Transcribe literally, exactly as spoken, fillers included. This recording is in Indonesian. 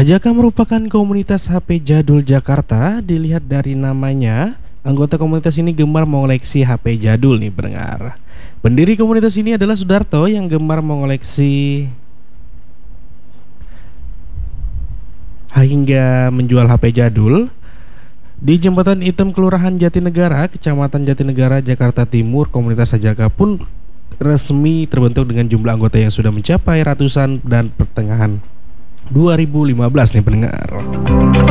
Sajaka merupakan komunitas H P jadul Jakarta. Dilihat dari namanya, anggota komunitas ini gemar mengoleksi H P jadul nih pendengar. Pendiri komunitas ini adalah Sudarto yang gemar mengoleksi hingga menjual H P jadul. Di Jembatan Hitam Kelurahan Jatinegara, Kecamatan Jatinegara, Jakarta Timur, komunitas Sajaka pun resmi terbentuk dengan jumlah anggota yang sudah mencapai ratusan dan pertengahan dua ribu lima belas nih pendengar.